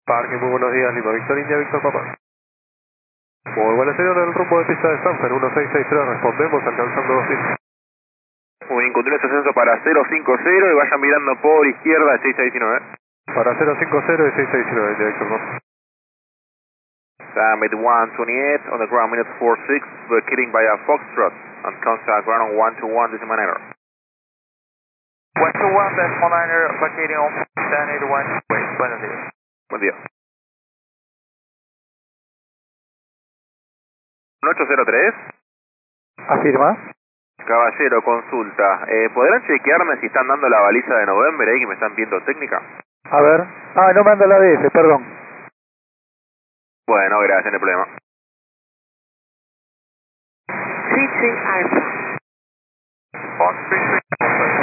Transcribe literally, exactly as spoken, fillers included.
Parque, muy buenos días, Lima Victor India, Víctor Papá. Muy buenas, señor, el rumbo de pista de Stanford, uno seis seis tres, respondemos, alcanzando dos pistas. Muy bien, continúe este ascenso para cero cinco cero y vayan mirando por izquierda seis seis nueve. Para cero cinco cero y seis seis nueve, director Papá. Summit one twenty-eight, on the ground minute four six, vacating via Foxtrot, on contact ground on one two one decimal niner. one two one decimal niner, vacating on ten eighty-one, wait, buenos días. Buen día. ocho cero tres. ¿Afirma? Caballero, consulta. Eh, ¿Podrán chequearme si están dando la baliza de November ahí que me están viendo técnica? A ver. Ah, no manda la D F, perdón. Bueno, gracias, no hay problema. Three three Alpha. Fox three three.